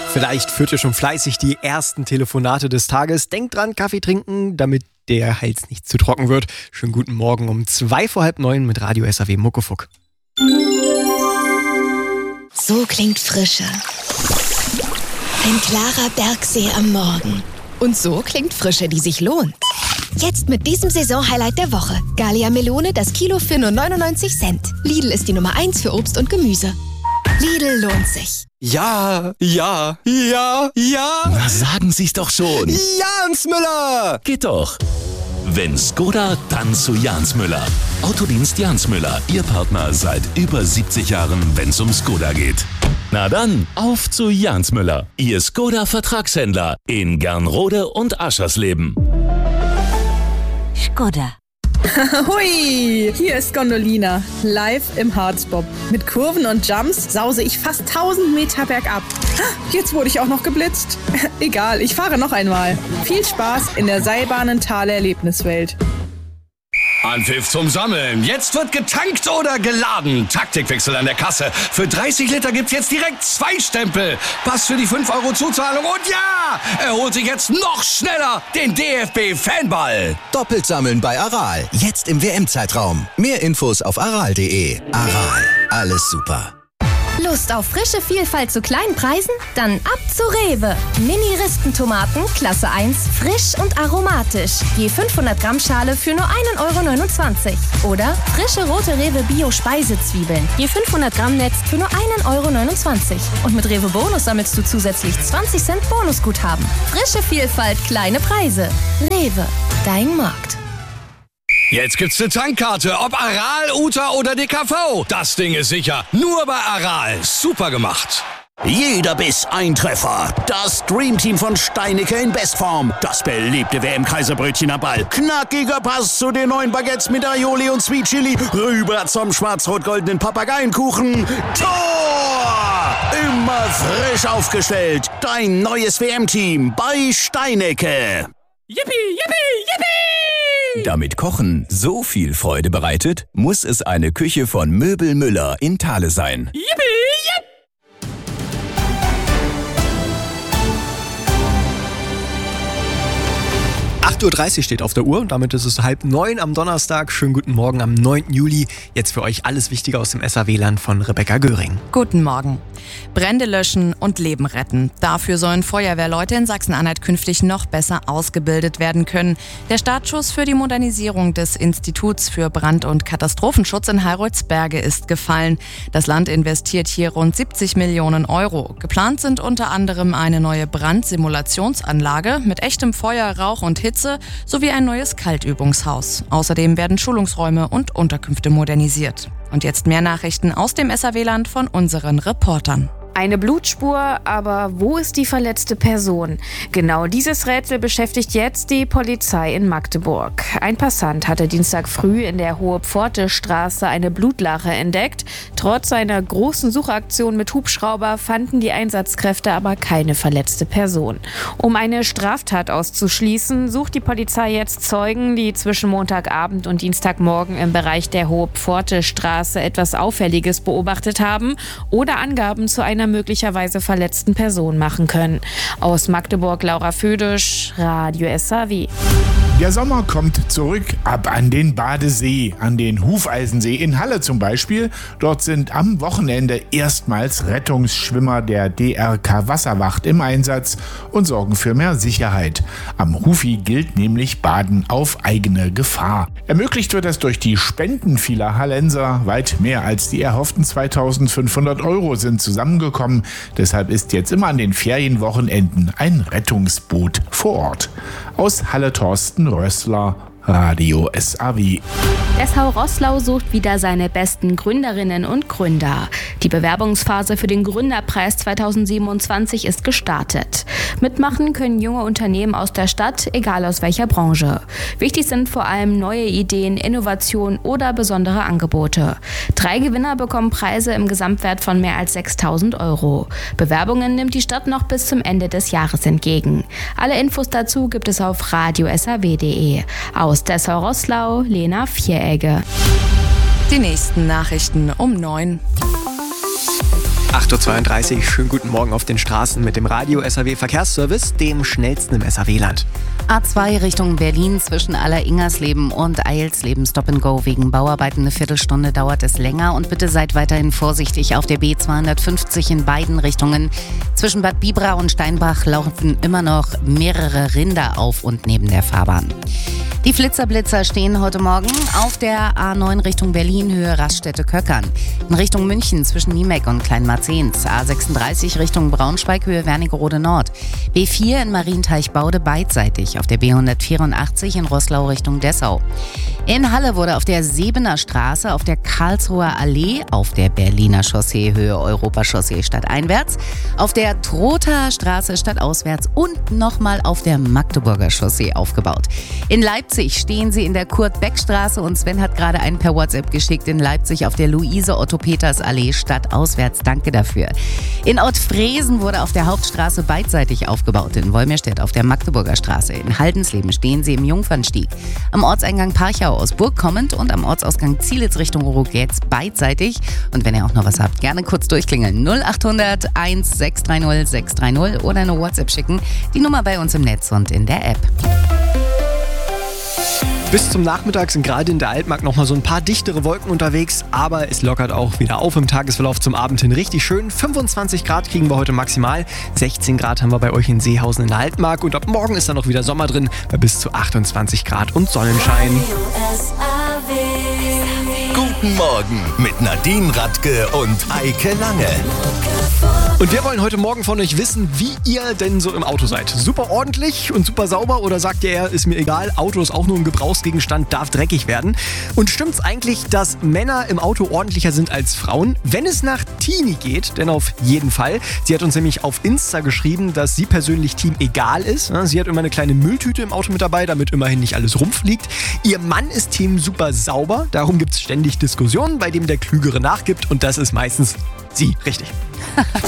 Vielleicht führt ihr schon fleißig die ersten Telefonate des Tages. Denkt dran, Kaffee trinken, damit der Hals nicht zu trocken wird. Schönen guten Morgen um 8:45 mit Radio SAW Muckefuck. So klingt Frische. Ein klarer Bergsee am Morgen. Und so klingt Frische, die sich lohnt. Jetzt mit diesem Saisonhighlight der Woche. Gallia Melone, das Kilo für nur 99 Cent. Lidl ist die Nummer 1 für Obst und Gemüse. Lidl lohnt sich. Ja. Na, sagen Sie's doch schon. Jans Müller! Geht doch. Wenn Skoda, dann zu Jans Müller. Autodienst Jans Müller, Ihr Partner seit über 70 Jahren, wenn's um Skoda geht. Na dann, auf zu Jans Müller, Ihr Skoda-Vertragshändler in Gernrode und Aschersleben. Skoda. Hui, hier ist Gondolina, live im Harzbob. Mit Kurven und Jumps sause ich fast 1000 Meter bergab. Jetzt wurde ich auch noch geblitzt. Egal, ich fahre noch einmal. Viel Spaß in der Seilbahnenthaler Erlebniswelt. Anpfiff zum Sammeln. Jetzt wird getankt oder geladen. Taktikwechsel an der Kasse. Für 30 Liter gibt's jetzt direkt 2 Stempel. Pass für die 5 € Zuzahlung. Und ja, er holt sich jetzt noch schneller den DFB-Fanball. Doppelt sammeln bei Aral. Jetzt im WM-Zeitraum. Mehr Infos auf aral.de. Aral. Alles super. Lust auf frische Vielfalt zu kleinen Preisen? Dann ab zu Rewe. Mini-Ristentomaten, Klasse 1, frisch und aromatisch. Je 500 Gramm Schale für nur 1,29 €. Oder frische rote Rewe Bio-Speisezwiebeln. Je 500 Gramm Netz für nur 1,29 €. Und mit Rewe Bonus sammelst du zusätzlich 20 Cent Bonusguthaben. Frische Vielfalt, kleine Preise. Rewe, dein Markt. Jetzt gibt's eine Tankkarte, ob Aral, Uta oder DKV. Das Ding ist sicher. Nur bei Aral. Super gemacht. Jeder Biss ein Treffer. Das Dreamteam von Steinicke in Bestform. Das beliebte WM-Kaiserbrötchen am Ball. Knackiger Pass zu den neuen Baguettes mit Aioli und Sweet Chili. Rüber zum schwarz-rot-goldenen Papageienkuchen. Tor! Immer frisch aufgestellt. Dein neues WM-Team bei Steinicke. Yippie, yippie, yippie! Damit Kochen so viel Freude bereitet, muss es eine Küche von Möbel Müller in Thale sein. Yippie, yipp! 8:30 Uhr steht auf der Uhr und damit ist es 8:30 am Donnerstag. Schönen guten Morgen am 9. Juli. Jetzt für euch alles Wichtige aus dem SAW-Land von Rebecca Göring. Guten Morgen. Brände löschen und Leben retten. Dafür sollen Feuerwehrleute in Sachsen-Anhalt künftig noch besser ausgebildet werden können. Der Startschuss für die Modernisierung des Instituts für Brand- und Katastrophenschutz in Haroldsberge ist gefallen. Das Land investiert hier rund 70 Millionen €. Geplant sind unter anderem eine neue Brandsimulationsanlage mit echtem Feuer, Rauch und Hitze sowie ein neues Kaltübungshaus. Außerdem werden Schulungsräume und Unterkünfte modernisiert. Und jetzt mehr Nachrichten aus dem SAW-Land von unseren Reportern. Eine Blutspur, aber wo ist die verletzte Person? Genau dieses Rätsel beschäftigt jetzt die Polizei in Magdeburg. Ein Passant hatte Dienstag früh in der Hohe-Pforte-Straße eine Blutlache entdeckt. Trotz einer großen Suchaktion mit Hubschrauber fanden die Einsatzkräfte aber keine verletzte Person. Um eine Straftat auszuschließen, sucht die Polizei jetzt Zeugen, die zwischen Montagabend und Dienstagmorgen im Bereich der Hohe-Pforte-Straße etwas Auffälliges beobachtet haben oder Angaben zu einer möglicherweise verletzten Person machen können. Aus Magdeburg Laura Födisch, Radio SAW. Der Sommer kommt zurück, ab an den Badesee, an den Hufeisensee in Halle zum Beispiel. Dort sind am Wochenende erstmals Rettungsschwimmer der DRK Wasserwacht im Einsatz und sorgen für mehr Sicherheit. Am Hufi gilt nämlich Baden auf eigene Gefahr. Ermöglicht wird das durch die Spenden vieler Hallenser. Weit mehr als die erhofften 2.500 € sind zusammengekommen. Deshalb ist jetzt immer an den Ferienwochenenden ein Rettungsboot vor Ort. Aus Halle Thorsten Rössler, Radio SAW. SV Roßlau sucht wieder seine besten Gründerinnen und Gründer. Die Bewerbungsphase für den Gründerpreis 2027 ist gestartet. Mitmachen können junge Unternehmen aus der Stadt, egal aus welcher Branche. Wichtig sind vor allem neue Ideen, Innovation oder besondere Angebote. 3 Gewinner bekommen Preise im Gesamtwert von mehr als 6.000 €. Bewerbungen nimmt die Stadt noch bis zum Ende des Jahres entgegen. Alle Infos dazu gibt es auf radiosaw.de. Aus Dessau Roßlau, Lena Vieregge. Die nächsten Nachrichten um 9. 8.32 Uhr, schönen guten Morgen auf den Straßen mit dem Radio SAW Verkehrsservice, dem schnellsten im SAW-Land. A2 Richtung Berlin zwischen Aller-Ingersleben und Eilsleben Stop and Go wegen Bauarbeiten. Eine Viertelstunde dauert es länger und bitte seid weiterhin vorsichtig auf der B250 in beiden Richtungen. Zwischen Bad Bibra und Steinbach laufen immer noch mehrere Rinder auf und neben der Fahrbahn. Die Flitzer-Blitzer stehen heute Morgen auf der A9 Richtung Berlin, Höhe Raststätte-Köckern. In Richtung München zwischen Niemeck und Kleinmarzehns. A36 Richtung Braunschweig, Höhe Wernigerode Nord. B4 in Marienteich-Baude beidseitig. Auf der B184 in Roßlau Richtung Dessau. In Halle wurde auf der Sebener Straße, auf der Karlsruher Allee, auf der Berliner Chaussee, Höhe Europachaussee stadteinwärts, auf der Trothaer Straße stadtauswärts und nochmal auf der Magdeburger Chaussee aufgebaut. In Leipzig stehen sie in der Kurt-Beck-Straße und Sven hat gerade einen per WhatsApp geschickt. In Leipzig auf der Luise-Otto-Peters-Allee stadtauswärts. Danke dafür. In Ottfriesen wurde auf der Hauptstraße beidseitig aufgebaut. In Wolmirstedt auf der Magdeburger Straße. In Haldensleben stehen sie im Jungfernstieg. Am Ortseingang Parchau aus Burg kommend und am Ortsausgang Zielitz Richtung Ruhrgeetz beidseitig. Und wenn ihr auch noch was habt, gerne kurz durchklingeln. 0800 1630 630 oder eine WhatsApp schicken. Die Nummer bei uns im Netz und in der App. Bis zum Nachmittag sind gerade in der Altmark noch mal so ein paar dichtere Wolken unterwegs, aber es lockert auch wieder auf im Tagesverlauf zum Abend hin richtig schön. 25 Grad kriegen wir heute maximal, 16 Grad haben wir bei euch in Seehausen in der Altmark und ab morgen ist dann noch wieder Sommer drin bei bis zu 28 Grad und Sonnenschein. Guten Morgen mit Nadine Radke und Eike Lange. Und wir wollen heute Morgen von euch wissen, wie ihr denn so im Auto seid. Super ordentlich und super sauber oder sagt ihr eher, ist mir egal, Auto ist auch nur ein Gebrauchsgegenstand, darf dreckig werden? Und stimmt's eigentlich, dass Männer im Auto ordentlicher sind als Frauen? Wenn es nach Tini geht, denn auf jeden Fall. Sie hat uns nämlich auf Insta geschrieben, dass sie persönlich Team egal ist. Sie hat immer eine kleine Mülltüte im Auto mit dabei, damit immerhin nicht alles rumfliegt. Ihr Mann ist Team super sauber, darum gibt's ständig Diskussionen, bei dem der Klügere nachgibt und das ist meistens sie, richtig.